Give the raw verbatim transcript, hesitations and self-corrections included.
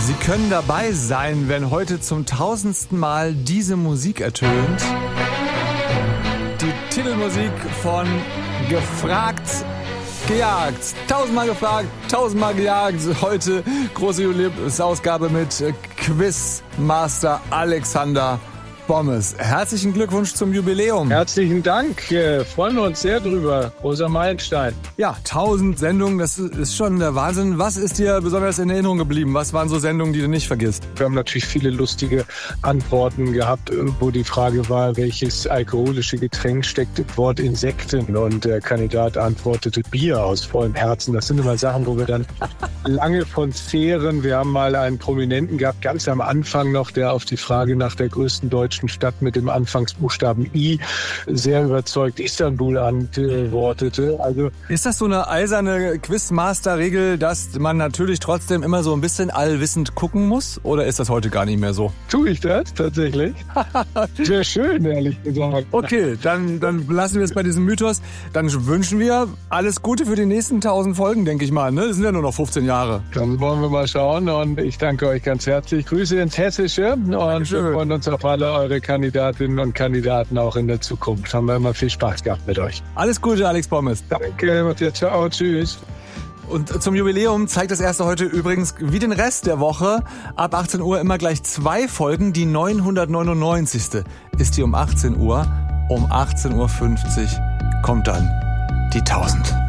Sie können dabei sein, wenn heute zum tausendsten Mal diese Musik ertönt. Die Titelmusik von Gefragt, Gejagt. Tausendmal gefragt, tausendmal gejagt. Heute große Jubiläumsausgabe mit Quizmaster Alexander Bommes. Herzlichen Glückwunsch zum Jubiläum. Herzlichen Dank. Wir freuen uns sehr drüber. Großer Meilenstein. Ja, tausend Sendungen, das ist schon der Wahnsinn. Was ist dir besonders in Erinnerung geblieben? Was waren so Sendungen, die du nicht vergisst? Wir haben natürlich viele lustige Antworten gehabt, wo die Frage war, welches alkoholische Getränk steckt im Wort Insekten? Und der Kandidat antwortete Bier aus vollem Herzen. Das sind immer Sachen, wo wir dann lange von zehren. Wir haben mal einen Prominenten gehabt, ganz am Anfang noch, der auf die Frage nach der größten deutschen Stadt mit dem Anfangsbuchstaben I sehr überzeugt Istanbul antwortete. Also ist das so eine eiserne Quizmaster-Regel, dass man natürlich trotzdem immer so ein bisschen allwissend gucken muss? Oder ist das heute gar nicht mehr so? Tue ich das tatsächlich? Sehr schön, ehrlich gesagt. Okay, dann, dann lassen wir es bei diesem Mythos. Dann wünschen wir alles Gute für die nächsten tausend Folgen, denke ich mal. Ne? Das sind ja nur noch fünfzehn Jahre. Dann wollen wir mal schauen und ich danke euch ganz herzlich. Grüße ins Hessische und Dankeschön. Wir freuen uns auf alle eure Kandidatinnen und Kandidaten auch in der Zukunft. Haben wir immer viel Spaß gehabt mit euch. Alles Gute, Alex Bommes. Danke, Matthias. Ciao, tschüss. Und zum Jubiläum zeigt das erste heute übrigens wie den Rest der Woche ab achtzehn Uhr immer gleich zwei Folgen. Die neunhundertneunundneunzigste ist die um achtzehn Uhr. Um achtzehn Uhr fünfzig kommt dann die tausend.